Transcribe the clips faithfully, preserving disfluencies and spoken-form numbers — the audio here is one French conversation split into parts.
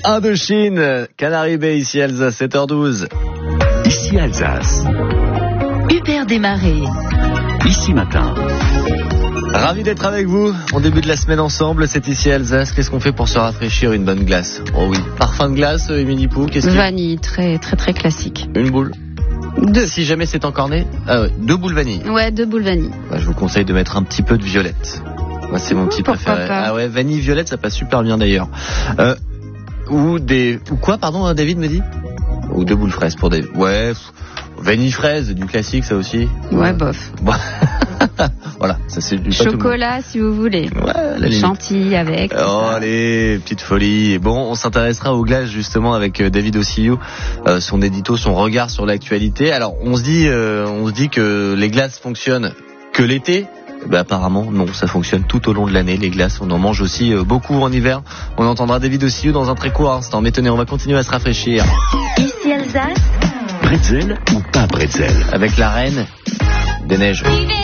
Indochine, Canary Bay, ici Alsace, sept heures douze. Ici Alsace. Hubert Desmarais. Ici Matin. Ravi d'être avec vous. On débute la semaine ensemble. C'est ici Alsace. Qu'est-ce qu'on fait pour se rafraîchir? Une bonne glace. Oh oui. Parfum de glace, Émilie Pou. Qu'est-ce que... Vanille, très très très classique. Une boule. Deux. Si jamais c'est encore né, ah ouais, deux boules vanille. Ouais, deux boules vanille. Bah, je vous conseille de mettre un petit peu de violette. Moi, c'est mon Mmh, petit pourquoi préféré. pas. Ah ouais, vanille violette, ça passe super bien d'ailleurs. Euh, ou des, ou quoi, pardon, David me dit? Ou deux boules fraises pour David. Ouais. Vanille fraise, du classique, ça aussi. Ouais, ouais. bof. Bon. Voilà, ça c'est du chocolat si vous voulez. Ouais, la chantilly avec. Oh allez, petite folie. Bon, on s'intéressera aux glaces justement avec David Ossillou, euh, son édito, son regard sur l'actualité. Alors, on se dit, euh, on se dit que les glaces fonctionnent que l'été. Ben, apparemment, non, ça fonctionne tout au long de l'année, les glaces. On en mange aussi euh, beaucoup en hiver. On entendra David Ossillou dans un très court instant. Mais tenez, on va continuer à se rafraîchir. Ici Alsace. Bretzel ou pas bretzel? Avec la reine des neiges.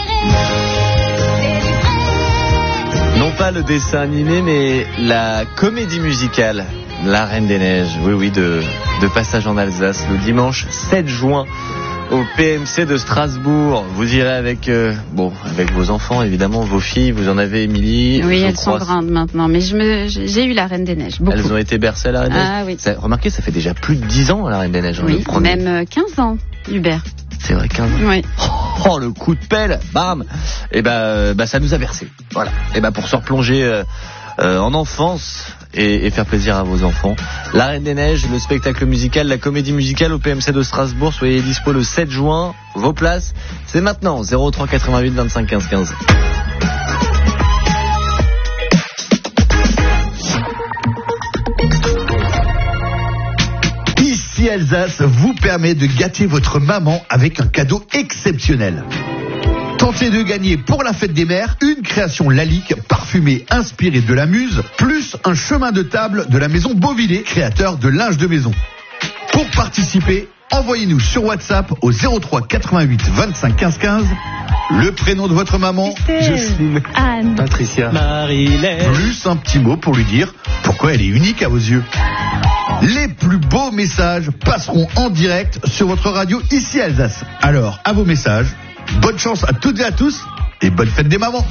Non pas le dessin animé, mais la comédie musicale, La Reine des Neiges. Oui, oui, de, de passage en Alsace, le dimanche sept juin, au P M C de Strasbourg. Vous irez avec, euh, bon, avec vos enfants, évidemment, vos filles. Vous en avez, Émilie? Oui, je elles crois. sont grandes maintenant, mais je me, j'ai eu la Reine des Neiges. Beaucoup. Elles ont été bercées à La Reine des Neiges. Ah oui. Ça, remarquez, ça fait déjà plus de dix ans, La Reine des Neiges. Hein, Oui, le premier. même euh, quinze ans, Hubert. C'est vrai, quinze ans. Oui. Oh, le coup de pelle, bam. Et ben, euh, bah, ça nous a versé. Voilà. Et ben, pour se replonger euh, euh, en enfance et, et faire plaisir à vos enfants, La Reine des Neiges, le spectacle musical, la comédie musicale au P M C de Strasbourg. Soyez dispo le sept juin. Vos places, c'est maintenant. zéro trois quatre-vingt-huit vingt-cinq quinze quinze. Ici Alsace vous permet de gâter votre maman avec un cadeau exceptionnel. Tentez de gagner pour la fête des mères une création Lalique parfumée inspirée de la Muse, plus un chemin de table de la maison Beauvillet, créateur de linge de maison. Pour participer, envoyez-nous sur WhatsApp au zéro trois quatre-vingt-huit vingt-cinq quinze quinze le prénom de votre maman, Jocelyne, Anne, Patricia, Marie-Laine, plus un petit mot pour lui dire pourquoi elle est unique à vos yeux. Les plus beaux messages passeront en direct sur votre radio Ici Alsace. Alors, à vos messages, bonne chance à toutes et à tous et bonne fête des mamans.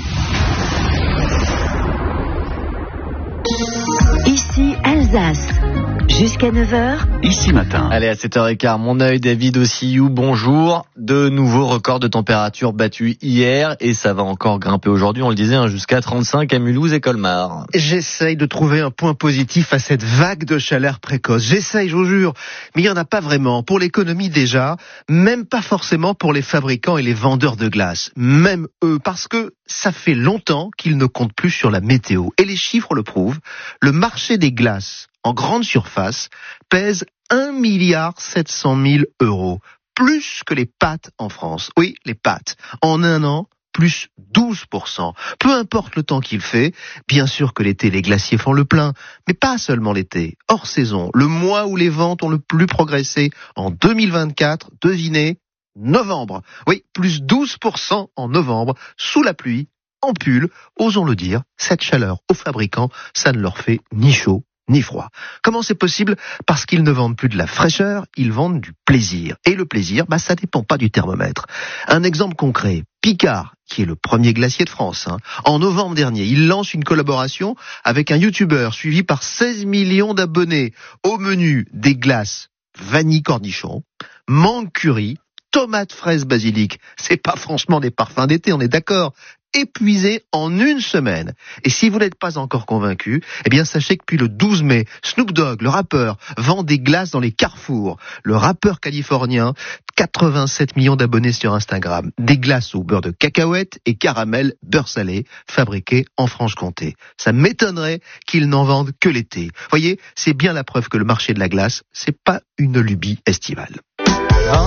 Ici Alsace. Jusqu'à neuf heures. Ici Matin. Allez, à sept heures quinze, mon œil, David Ossillou, bonjour. De nouveaux records de température battus hier et ça va encore grimper aujourd'hui, on le disait, hein, jusqu'à trente-cinq à Mulhouse et Colmar. J'essaye de trouver un point positif à cette vague de chaleur précoce. J'essaye, je vous jure. Mais il n'y en a pas vraiment. Pour l'économie déjà, même pas forcément pour les fabricants et les vendeurs de glace. Même eux, parce que ça fait longtemps qu'ils ne comptent plus sur la météo. Et les chiffres le prouvent. Le marché des glaces en grande surface pèse un milliard sept cent mille euros. Plus que les pâtes en France. Oui, les pâtes. En un an, plus douze pour cent. Peu importe le temps qu'il fait, bien sûr que l'été, les glaciers font le plein, mais pas seulement l'été. Hors saison, le mois où les ventes ont le plus progressé en deux mille vingt-quatre, devinez, novembre. Oui, plus douze pour cent en novembre, sous la pluie, en pull. Osons le dire, cette chaleur aux fabricants, ça ne leur fait ni chaud ni froid. Comment c'est possible? Parce qu'ils ne vendent plus de la fraîcheur, ils vendent du plaisir. Et le plaisir, bah, ça dépend pas du thermomètre. Un exemple concret, Picard, qui est le premier glacier de France, hein, en novembre dernier, il lance une collaboration avec un youtubeur suivi par seize millions d'abonnés. Au menu, des glaces vanille cornichon, mangue curry, tomate fraise basilic. C'est pas franchement des parfums d'été, on est d'accord. Épuisé en une semaine. Et si vous n'êtes pas encore convaincu, eh bien sachez que depuis le douze mai, Snoop Dogg, le rappeur, vend des glaces dans les carrefours. Le rappeur californien, quatre-vingt-sept millions d'abonnés sur Instagram. Des glaces au beurre de cacahuète et caramel beurre salé, fabriquées en Franche-Comté. Ça m'étonnerait qu'ils n'en vendent que l'été. Voyez, c'est bien la preuve que le marché de la glace, c'est pas une lubie estivale.